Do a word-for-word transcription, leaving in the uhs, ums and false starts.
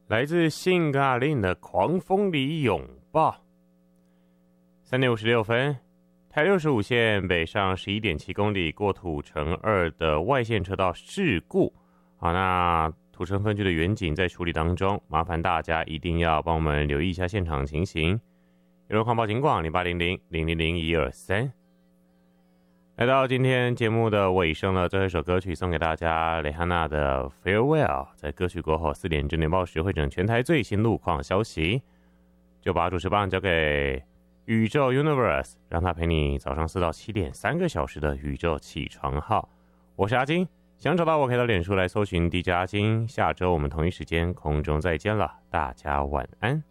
来自兴嘎令的狂风里拥抱。三点五十六分，台六十五线北上十一点七公里过土城二的外线车道事故。好，那土城分局的员警在处理当中，麻烦大家一定要帮我们留意一下现场情形。有人狂报警广零八零零零零零一二三。来到今天节目的尾声了，最后一首歌曲送给大家，蕾哈娜的 Farewell。 在歌曲过后四点整点报时会整全台最新路况消息，就把主持棒交给宇宙 Universe， 让他陪你早上四到七点三个小时的宇宙起床号。我是阿金，想找到我可以到脸书来搜寻 D J 阿金。下周我们同一时间空中再见了，大家晚安。